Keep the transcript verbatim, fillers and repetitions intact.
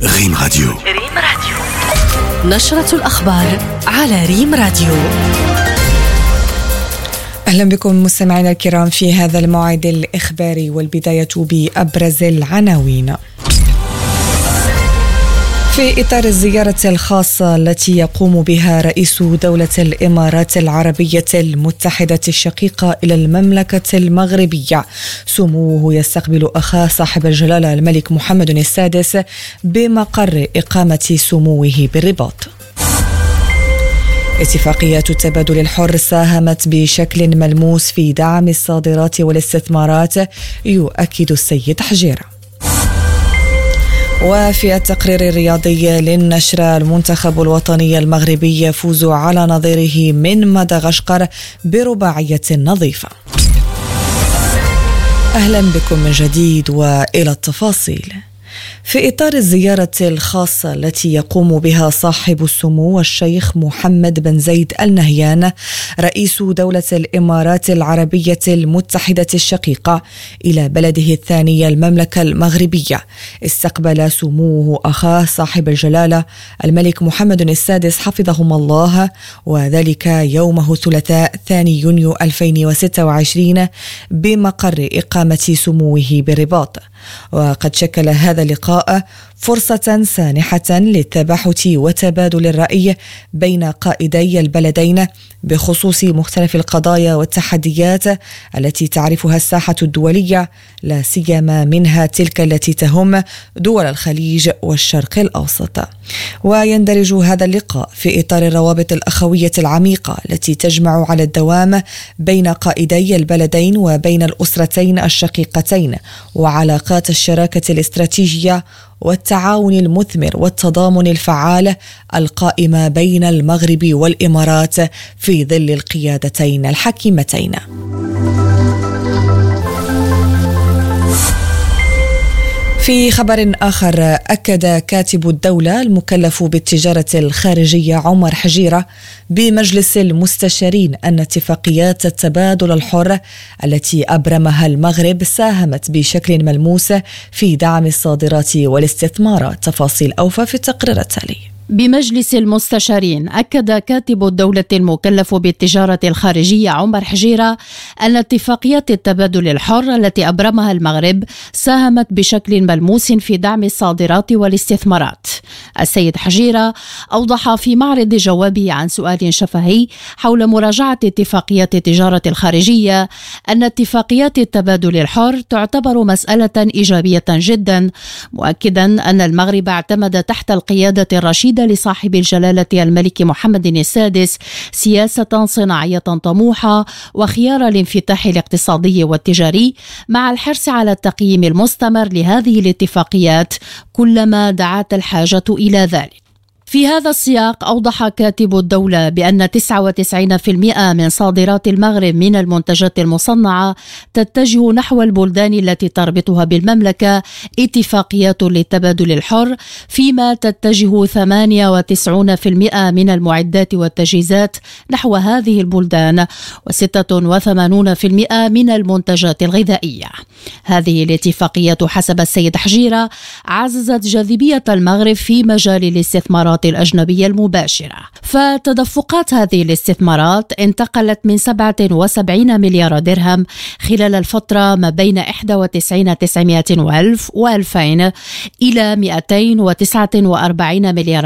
ريم راديو. ريم راديو، نشرة الأخبار على ريم راديو. أهلا بكم مستمعينا الكرام في هذا الموعد الإخباري، والبداية بأبرز العناوين. في إطار الزيارة الخاصة التي يقوم بها رئيس دولة الإمارات العربية المتحدة الشقيقة إلى المملكة المغربية، سموه يستقبل أخاه صاحب الجلالة الملك محمد السادس بمقر إقامة سموه بالرباط. اتفاقيات التبادل الحر ساهمت بشكل ملموس في دعم الصادرات والاستثمارات، يؤكد السيد حجيرة. وفي التقرير الرياضي للنشرة، المنتخب الوطني المغربي يفوز على نظيره من مدغشقر برباعية نظيفة. أهلا بكم من جديد وإلى التفاصيل. في إطار الزيارة الخاصة التي يقوم بها صاحب السمو الشيخ محمد بن زايد آل نهيان رئيس دولة الإمارات العربية المتحدة الشقيقة إلى بلده الثاني المملكة المغربية، استقبل سموه أخاه صاحب الجلالة الملك محمد السادس حفظهما الله، وذلك يومه الثلاثاء ثاني يونيو ألفين وستة وعشرين بمقر إقامة سموه بالرباط. وقد شكل هذا اللقاء فرصة سانحة للتباحث وتبادل الرأي بين قائدي البلدين بخصوص مختلف القضايا والتحديات التي تعرفها الساحة الدولية، لا سيما منها تلك التي تهم دول الخليج والشرق الأوسط. ويندرج هذا اللقاء في إطار الروابط الأخوية العميقة التي تجمع على الدوام بين قائدي البلدين وبين الأسرتين الشقيقتين، وعلاقات الشراكة الاستراتيجية والتعاون المثمر والتضامن الفعال القائمة بين المغرب والإمارات في ظل القيادتين الحكيمتين. في خبر آخر، أكد كاتب الدولة المكلف بالتجارة الخارجية عمر حجيرة بمجلس المستشارين أن اتفاقيات التبادل الحر التي أبرمها المغرب ساهمت بشكل ملموس في دعم الصادرات والاستثمارات. تفاصيل أوفى في التقرير التالي. بمجلس المستشارين، أكد كاتب الدولة المكلف بالتجارة الخارجية عمر حجيرة أن اتفاقيات التبادل الحر التي أبرمها المغرب ساهمت بشكل ملموس في دعم الصادرات والاستثمارات. السيد حجيرة أوضح في معرض جوابه عن سؤال شفهي حول مراجعة اتفاقيات التجارة الخارجية أن اتفاقيات التبادل الحر تعتبر مسألة إيجابية جدا، مؤكدا أن المغرب اعتمد تحت القيادة الرشيدة لصاحب الجلالة الملك محمد السادس سياسة صناعية طموحة وخيار الانفتاح الاقتصادي والتجاري، مع الحرص على التقييم المستمر لهذه الاتفاقيات كلما دعت الحاجة إلى ذلك. في هذا السياق، أوضح كاتب الدولة بأن تسعة وتسعين بالمئة من صادرات المغرب من المنتجات المصنعة تتجه نحو البلدان التي تربطها بالمملكة اتفاقيات للتبادل الحر، فيما تتجه ثمانية وتسعين بالمئة من المعدات والتجهيزات نحو هذه البلدان، وستة وثمانين بالمئة من المنتجات الغذائية. هذه الاتفاقيات حسب السيد حجيرة عززت جاذبية المغرب في مجال الاستثمارات الأجنبية المباشرة، فتدفقات هذه الاستثمارات انتقلت من سبعة وسبعين مليار درهم خلال الفترة ما بين واحد وتسعين تسعمائة وألف وألفين إلى مئتين وتسعة وأربعين مليار